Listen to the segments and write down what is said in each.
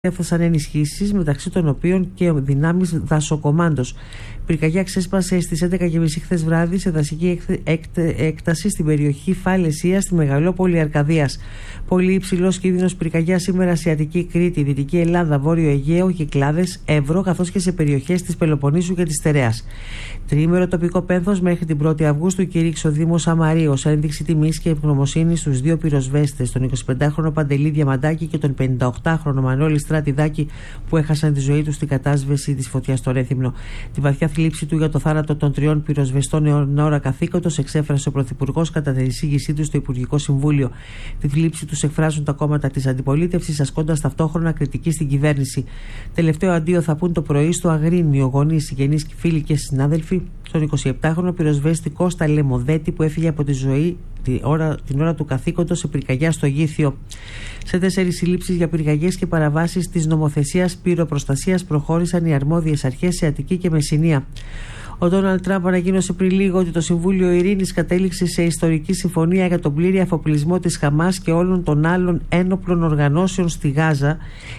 έφτασαν ενισχύσεις, μεταξύ των οποίων και δυνάμεις δασοκομάντος. Πυρκαγιά ξέσπασε στις 11.30 χθες βράδυ σε δασική έκταση στην περιοχή Φαλαισία στη μεγαλόπολη Αρκαδίας. Πολύ υψηλός κίνδυνος πυρκαγιά σήμερα σε Αττική Κρήτη, Δυτική Ελλάδα, Βόρειο Αιγαίο, Κυκλάδες, Εύρο, καθώς και σε περιοχές της Πελοποννήσου και της Στερεάς. Τριήμερο τοπικό πένθος μέχρι την 1η Αυγούστου κήρυξε ο Δήμος Αμαρίου ως ένδειξη τιμής και ευγνωμοσύνης στους δύο πυροσβέστες, τον 25χρονο Παντελή Διαμαντάκη και τον 58χρονο Μανώλη Στρατιδάκη, που έχασαν τη ζωή τους στην κατάσβεση της φωτιάς στο Ρέθυμνο. Τη βαθιά θλίψη του για το θάνατο των τριών πυροσβεστών εν ώρα καθήκοντος εξέφρασε ο Πρωθυπουργός κατά την εισήγησή του στο Υπουργικό Συμβούλιο. Τη θλίψη τους εκφράζουν τα κόμματα της αντιπολίτευσης, ασκώντας ταυτόχρονα κριτική στην κυβέρνηση. Τελευταίο αντίο θα πούν το πρωί στο Αγρίνιο γονείς, συγγενείς, φίλοι και συνάδελφοι στον 27χρονο πυροσβέστη Κώστα Λεμοδέτη, που έφυγε από τη ζωή την ώρα του καθήκοντος σε πυρκαγιά στο Γήθιο. Σε 4 συλλήψεις για πυρκαγιές και παραβάσεις της νομοθεσίας πυροπροστασίας προχώρησαν οι αρμόδιες αρχές σε Αττική και Μεσσηνία. Ο Ντόναλντ Τραμπ ανακοίνωσε πριν λίγο ότι το Συμβούλιο Ειρήνης κατέληξε σε ιστορική συμφωνία για τον πλήρη αφοπλισμό της Χαμάς και όλων των άλλων ένοπλων οργανώσεων στη Γάζα,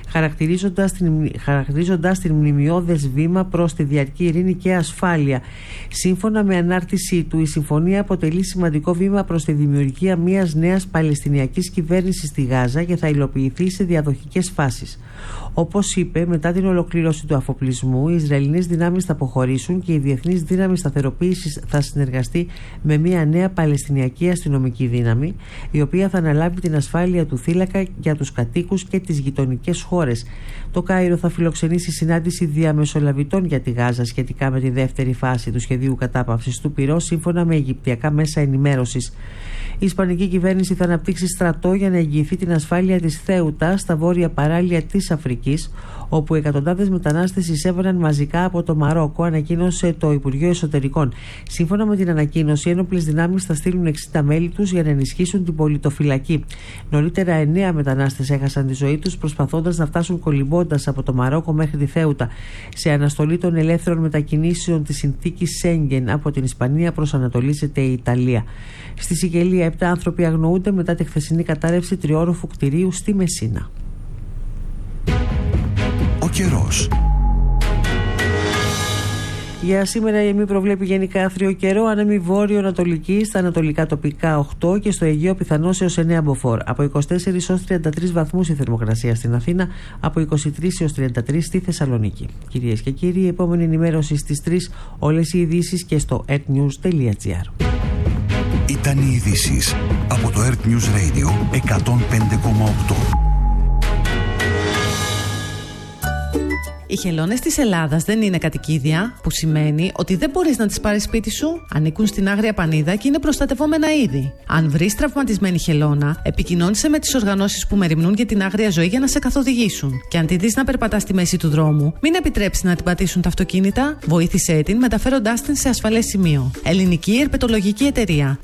χαρακτηρίζοντας την μνημειώδες βήμα προς τη διαρκή ειρήνη και ασφάλεια. Σύμφωνα με ανάρτησή του, η συμφωνία αποτελεί σημαντικό βήμα προς τη δημιουργία μιας νέας παλαιστινιακής κυβέρνησης στη Γάζα και θα υλοποιηθεί σε διαδοχικές φάσεις. Όπως είπε, μετά την ολοκλήρωση του αφοπλισμού, οι Ισραηλινές δυνάμεις θα αποχωρήσουν και η Διεθνής Δύναμη Σταθεροποίησης θα συνεργαστεί με μια νέα Παλαιστινιακή αστυνομική δύναμη, η οποία θα αναλάβει την ασφάλεια του θύλακα για τους κατοίκους και τις γειτονικές χώρες. Το Κάιρο θα φιλοξενήσει συνάντηση διαμεσολαβητών για τη Γάζα σχετικά με τη δεύτερη φάση του σχεδίου κατάπαυσης του πυρός, σύμφωνα με αιγυπτιακά μέσα ενημέρωσης. Η Ισπανική κυβέρνηση θα αναπτύξει στρατό για να εγγυηθεί την ασφάλεια της Θέουτα στα βόρεια παράλια της Αφρικής, όπου εκατοντάδες μετανάστες εισέβαιναν μαζικά από το Μαρόκο, ανακοίνωσε το Υπουργείο Εσωτερικών. Σύμφωνα με την ανακοίνωση, οι ένοπλες δυνάμεις θα στείλουν 60 μέλη τους για να ενισχύσουν την πολιτοφυλακή. Νωρίτερα, 9 μετανάστες έχασαν τη ζωή τους προσπαθώντας να φτάσουν κολυμπώντας από το Μαρόκο μέχρι τη Θέουτα, σε αναστολή των ελεύθερων μετακινήσεων της συνθήκης Σέγγεν από την Ισπανία προς ανατολίζεται η Ιταλία. Στη Σικελία, 7 άνθρωποι αγνοούνται μετά τη χθεσινή κατάρρευση τριόροφου κτηρίου στη Μεσίνα. Ο καιρός. Για σήμερα η ΕΜΗ προβλέπει γενικά άθριο καιρό, άνεμη βόρειο-ανατολική, στα ανατολικά τοπικά 8 και στο Αιγαίο πιθανώς έως 9 μποφόρ. Από 24 έως 33 βαθμούς η θερμοκρασία στην Αθήνα, από 23 έως 33 στη Θεσσαλονίκη. Κυρίες και κύριοι, η επόμενη ενημέρωση στις 3, όλες οι ειδήσεις και στο earthnews.gr. Ήταν οι ειδήσεις από το Earth News Radio 105,8. Οι χελώνες της Ελλάδας δεν είναι κατοικίδια, που σημαίνει ότι δεν μπορείς να τις πάρεις σπίτι σου. Ανήκουν στην Άγρια Πανίδα και είναι προστατευόμενα είδη. Αν βρεις τραυματισμένη χελώνα, επικοινώνησε με τις οργανώσεις που μεριμνούν για την άγρια ζωή για να σε καθοδηγήσουν. Και αν τη δεις να περπατά στη μέση του δρόμου, μην επιτρέψεις να την πατήσουν τα αυτοκίνητα. Βοήθησέ την μεταφέροντάς την σε ασφαλές σημείο. Ελληνική Ερπετολογική Εταιρεία.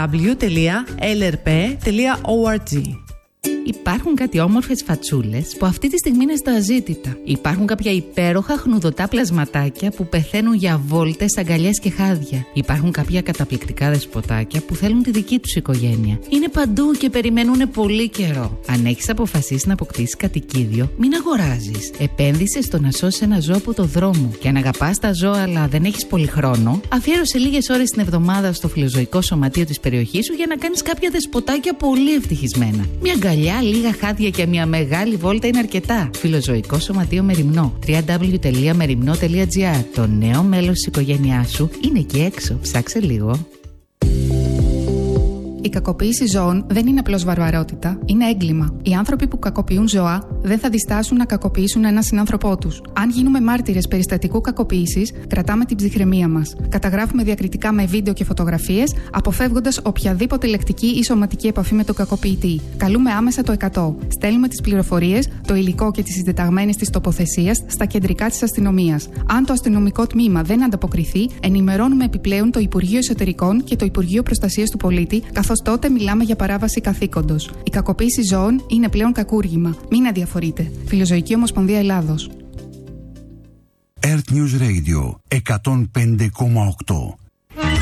www.lrp.org. Υπάρχουν κάτι όμορφες φατσούλες που αυτή τη στιγμή είναι στα αζήτητα. Υπάρχουν κάποια υπέροχα χνουδωτά πλασματάκια που πεθαίνουν για βόλτες, αγκαλιές και χάδια. Υπάρχουν κάποια καταπληκτικά δεσποτάκια που θέλουν τη δική τους οικογένεια. Είναι παντού και περιμένουν πολύ καιρό. Αν έχεις αποφασίσει να αποκτήσεις κατοικίδιο, μην αγοράζεις. Επένδυσε στο να σώσεις ένα ζώο από το δρόμο. Και αν αγαπάς τα ζώα αλλά δεν έχεις πολύ χρόνο, αφιέρωσε λίγες ώρες την εβδομάδα στο φιλοζωικό σωματείο της περιοχής σου για να κάνεις κάποια δεσποτάκια πολύ ευτυχισμένα. Μια αγκαλιά, λίγα χάδια και μια μεγάλη βόλτα είναι αρκετά. Φιλοζωικό Σωματείο Μεριμνό. www.merimno.gr. Το νέο μέλος της οικογένειάς σου είναι εκεί έξω. Ψάξε λίγο. Η κακοποίηση ζώων δεν είναι απλώς βαρβαρότητα, είναι έγκλημα. Οι άνθρωποι που κακοποιούν ζώα δεν θα διστάσουν να κακοποιήσουν έναν συνάνθρωπό τους. Αν γίνουμε μάρτυρες περιστατικού κακοποίησης, κρατάμε την ψυχραιμία μας. Καταγράφουμε διακριτικά με βίντεο και φωτογραφίες, αποφεύγοντας οποιαδήποτε λεκτική ή σωματική επαφή με τον κακοποιητή. Καλούμε άμεσα το 100. Στέλνουμε τις πληροφορίες, το υλικό και τις συντεταγμένες της τοποθεσίας στα κεντρικά της αστυνομίας. Αν το αστυνομικό τμήμα δεν ανταποκριθεί, ενημερώνουμε επιπλέον το Υπουργείο Εσωτερικών και το Υπουργείο Προστασίας του Πολίτη, καθώς τότε μιλάμε για παράβαση καθήκοντος. Η κακοποίηση ζώων είναι πλέον κακούργημα. Μην αδιαφορείτε. Φιλοζωική Ομοσπονδία Ελλάδος. Earth News Radio 105,8.